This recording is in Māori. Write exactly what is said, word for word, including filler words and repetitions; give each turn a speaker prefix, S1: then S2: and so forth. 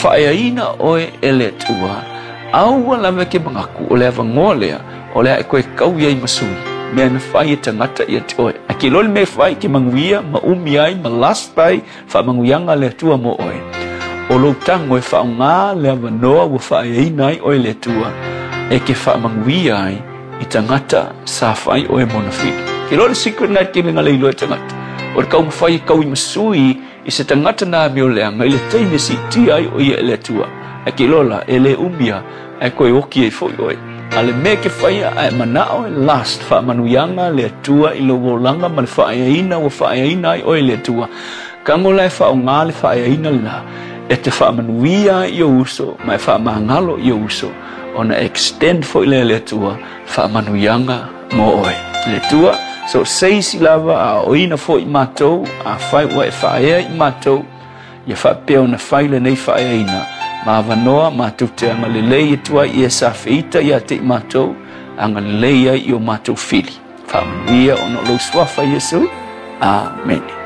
S1: whaaina oe ele tua. Aua lama ke mangaku o le avangolea o le e koe kau iai masui. Mea na whai e tangata ia te oe. A ke lole me whai ke manguia, ma umi ai, ma laspai, wha manguianga le tua mo oe. O lo tango e wha ngā le avanoa wa whaaina ai oe le tua. E ke wha manguia ai i tangata sa whai oe mona whini. Ke lole secret ngai te me ngale ilo e tangata. O le kau mwhai kau i masui i se tangata nā meo leanga i le teine si ti ai o ia ele tua. A ke lola e le umia ai koe oki e foi oe. A le me ke whaia ai manao e last wha manuianga le tua i lo wolanga ma le whaeaina o whaeaina ai oe le tua. Kango lai wha o ngā le whaeaina la e te wha manuia i o uso mai wha maangalo i o uso. Ona extend foi le le tua wha manuianga mo oe. Le tua so seisi lava a oina foi mātou, a whai wa e whaea i mātou, ia whapeo na whaile nei whaeaina, ma wanoa mātou te anga lelei e tua i e sa whiita i a te i mātou, anga lelei ai i o mātou whili. Whamanuia o no lo swafa Yesu. Amen.